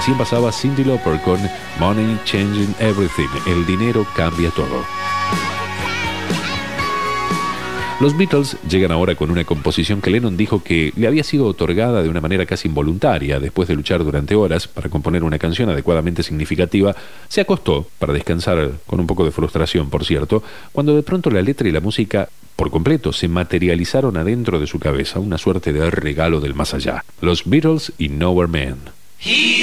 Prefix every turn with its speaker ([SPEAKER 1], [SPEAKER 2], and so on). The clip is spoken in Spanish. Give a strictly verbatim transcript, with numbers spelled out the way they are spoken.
[SPEAKER 1] Recién pasaba Cyndi Lauper con Money Changing Everything. El dinero cambia todo. Los Beatles llegan ahora con una composición que Lennon dijo que le había sido otorgada de una manera casi involuntaria. Después de luchar durante horas para componer una canción adecuadamente significativa, se acostó para descansar con un poco de frustración, por cierto, cuando de pronto la letra y la música por completo se materializaron adentro de su cabeza, una suerte de regalo del más allá. Los Beatles y Nowhere Man.